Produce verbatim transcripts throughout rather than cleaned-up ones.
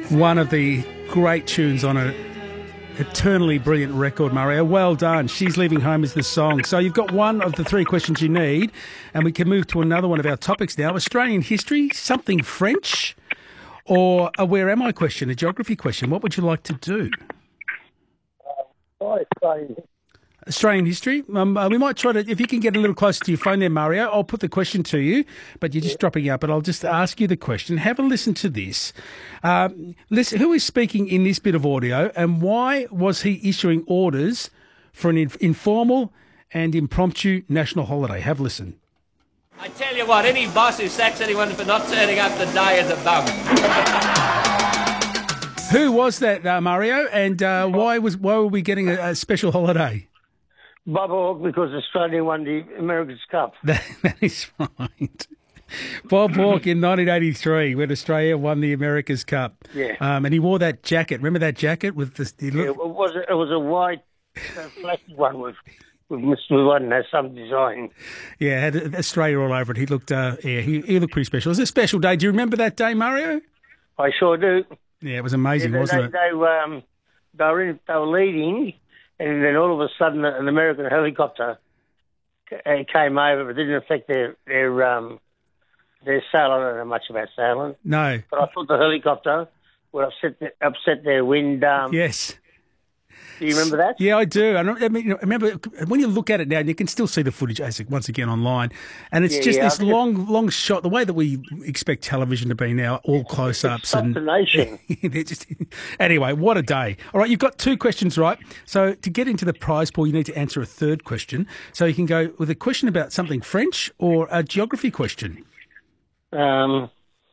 One of the great tunes on a eternally brilliant record, Mario. Well done. She's Leaving Home is the song. So you've got one of the three questions you need, and we can move to another one of our topics now. Australian history, something French, or a where am I question, a geography question. What would you like to do? Uh, Australian Australian history. Um, uh, we might try to, if you can get a little closer to your phone there, Mario, I'll put the question to you, but you're just yeah. dropping out, but I'll just ask you the question. Have a listen to this. Um, listen, who is speaking in this bit of audio, and why was he issuing orders for an inf- informal and impromptu national holiday? Have a listen. I tell you what, any boss who sacks anyone for not turning up the day is a bum. Who was that, uh, Mario, and uh, why was why were we getting a, a special holiday? Bob Hawke, because Australia won the America's Cup. That, that is right. Bob Hawke in nineteen eighty-three, when Australia won the America's Cup. Yeah. Um, and he wore that jacket. Remember that jacket with the? He looked... yeah, it was a, it was a white, uh, flashy one with with Mister One has some design. Yeah, had Australia all over it. He looked, uh, yeah, he, he looked pretty special. It was a special day. Do you remember that day, Mario? I sure do. Yeah, it was amazing, yeah, they, wasn't they, it? They, um, they were in, they were leading. And then all of a sudden, an American helicopter came over, but didn't affect their their um, their sail. I don't know much about sailing. No, but I thought the helicopter would upset the, upset their wind. Um, yes. Do you remember that? Yeah, I do. I, I mean, I remember when you look at it now, and you can still see the footage, Isaac, once again online, and it's yeah, just yeah, this long, long shot. The way that we expect television to be now, all close-ups and nation. just, anyway, what a day! All right, you've got two questions right. So to get into the prize pool, you need to answer a third question. So you can go with a question about something French or a geography question. Um.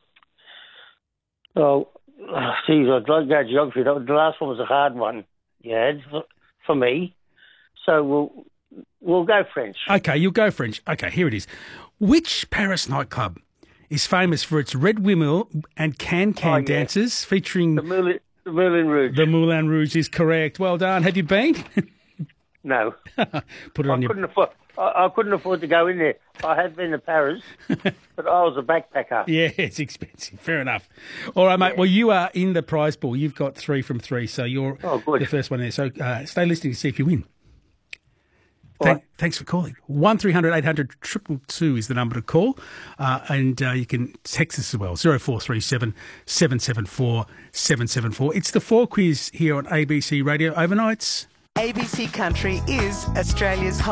Oh, geez, I'd like to go geography. The last one was a hard one. Yeah, for, for me. So we'll we'll go French. Okay, you'll go French. Okay, here it is. Which Paris nightclub is famous for its red windmill and can-can oh, yeah. dances featuring... The Moulin, the Moulin Rouge. The Moulin Rouge is correct. Well done. Have you been? No. Put it I on couldn't your... afford. I, I couldn't afford to go in there. I had been to Paris, but I was a backpacker. Yeah, it's expensive. Fair enough. All right, mate. Yeah. Well, you are in the prize pool. You've got three from three, so you're oh, good. the first one there. So uh, stay listening to see if you win. Thank, right. Thanks for calling. one three hundred eight hundred two two two is the number to call, uh, and uh, you can text us as well, zero four three seven seven seven four seven seven four. It's the Four Quiz here on A B C Radio Overnights. A B C Country is Australia's home.